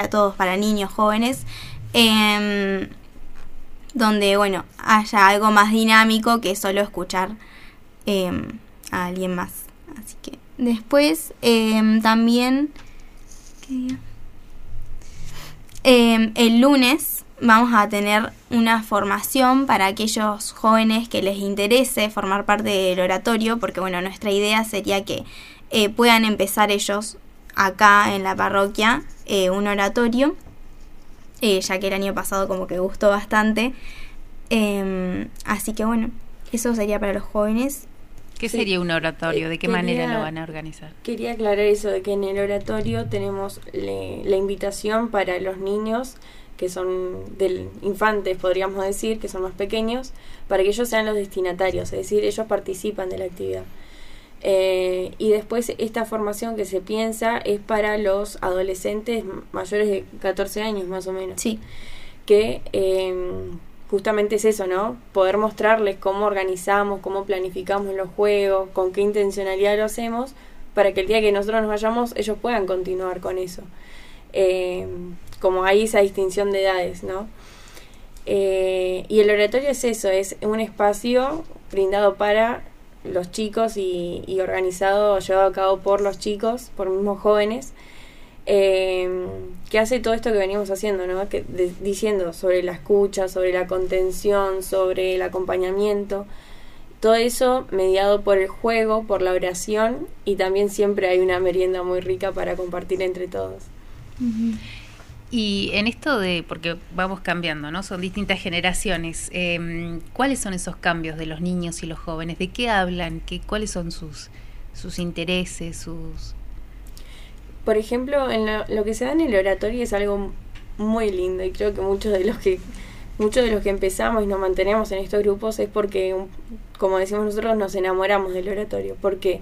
todos, para niños, jóvenes, donde, bueno, haya algo más dinámico que solo escuchar a alguien más. Así que después también, ¿qué día? El lunes vamos a tener una formación para aquellos jóvenes que les interese formar parte del oratorio, porque bueno, nuestra idea sería que puedan empezar ellos acá en la parroquia un oratorio, ya que el año pasado como que gustó bastante. Así que bueno, eso sería para los jóvenes. ¿Qué sería un oratorio? ¿De qué manera lo van a organizar? Quería aclarar eso, de que en el oratorio tenemos la invitación para los niños que son infantes, podríamos decir, que son más pequeños, para que ellos sean los destinatarios, es decir, ellos participan de la actividad. Y después esta formación que se piensa es para los adolescentes mayores de 14 años más o menos. Sí. Que justamente es eso, ¿no? Poder mostrarles cómo organizamos, cómo planificamos los juegos, con qué intencionalidad lo hacemos, para que el día que nosotros nos vayamos ellos puedan continuar con eso. Como hay esa distinción de edades, ¿no? Y el oratorio es eso, es un espacio brindado para los chicos y organizado, llevado a cabo por los chicos, por mismos jóvenes, que hace todo esto que venimos haciendo, ¿no? Diciendo sobre la escucha, sobre la contención, sobre el acompañamiento, todo eso mediado por el juego, por la oración, y también siempre hay una merienda muy rica para compartir entre todos. Uh-huh. Y en esto porque vamos cambiando, ¿no? Son distintas generaciones. ¿Cuáles son esos cambios de los niños y los jóvenes? ¿De qué hablan? ¿Cuáles son sus intereses? Por ejemplo, en lo que se da en el oratorio es algo muy lindo, y creo que muchos de los que empezamos y nos mantenemos en estos grupos es porque, como decimos nosotros, nos enamoramos del oratorio. ¿Por qué?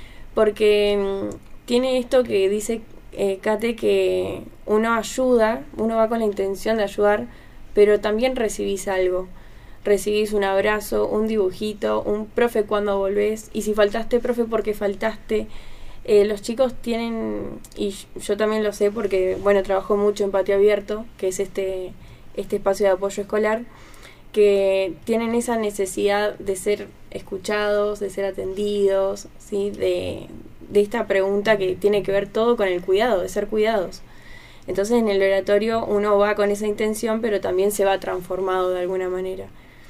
Porque tiene esto que dice Kate, que uno va con la intención de ayudar, pero también recibís algo. Recibís un abrazo, un dibujito, un profe cuando volvés, y si faltaste, profe, porque faltaste. Los chicos tienen, y yo también lo sé porque, bueno, trabajo mucho en Patio Abierto, que es este espacio de apoyo escolar, que tienen esa necesidad de ser escuchados, de ser atendidos, ¿sí? De esta pregunta que tiene que ver todo con el cuidado, de ser cuidados. Entonces en el oratorio uno va con esa intención, pero también se va transformado de alguna manera.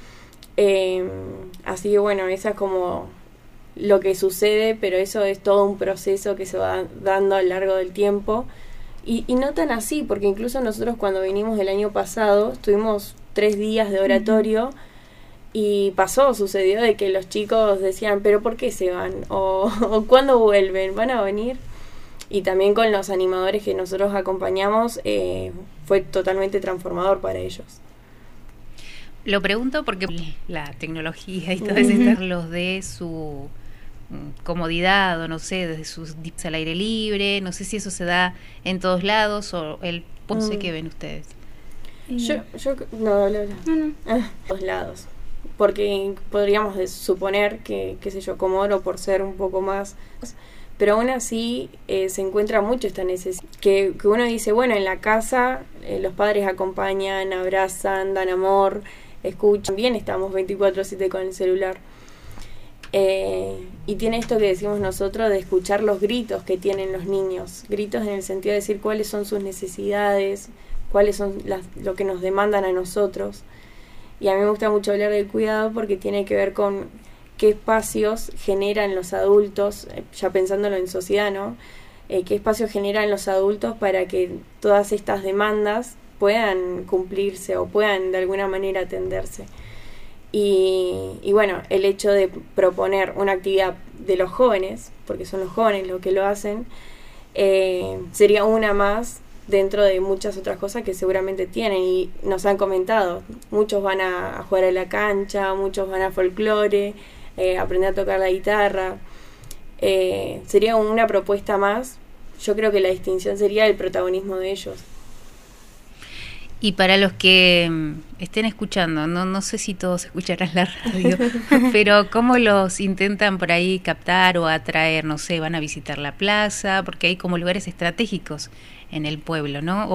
Así que bueno, esa es como lo que sucede, pero eso es todo un proceso que se va dando a lo largo del tiempo. Y no tan así, porque incluso nosotros cuando vinimos el año pasado, estuvimos 3 días de oratorio, y sucedió de que los chicos decían, ¿pero por qué se van? O ¿cuándo vuelven? ¿Van a venir? Y también con los animadores que nosotros acompañamos, fue totalmente transformador para ellos. Lo pregunto porque la tecnología y todo eso, estarlos de su comodidad, o no sé, desde sus dips al aire libre, no sé si eso se da en todos lados, o el ponce que ven ustedes. Yo no. Todos lados. Porque podríamos suponer que, qué sé yo, Comodoro, por ser un poco más, pero aún así se encuentra mucho esta necesidad, que uno dice, bueno, en la casa los padres acompañan, abrazan, dan amor, escuchan, bien, estamos 24/7 con el celular, y tiene esto que decimos nosotros de escuchar los gritos que tienen los niños, gritos en el sentido de decir cuáles son sus necesidades, cuáles son lo que nos demandan a nosotros. Y a mí me gusta mucho hablar del cuidado porque tiene que ver con qué espacios generan los adultos, ya pensándolo en sociedad, ¿no? Qué espacios generan los adultos para que todas estas demandas puedan cumplirse o puedan de alguna manera atenderse. Y bueno, el hecho de proponer una actividad de los jóvenes, porque son los jóvenes los que lo hacen, sería una más dentro de muchas otras cosas que seguramente tienen, y nos han comentado, muchos van a jugar a la cancha, muchos van a folclore, aprender a tocar la guitarra. Sería una propuesta más. Yo creo que la distinción sería el protagonismo de ellos. Y para los que estén escuchando, no sé si todos escucharán la radio, pero ¿cómo los intentan por ahí captar o atraer? No sé, van a visitar la plaza, porque hay como lugares estratégicos en el pueblo, ¿no?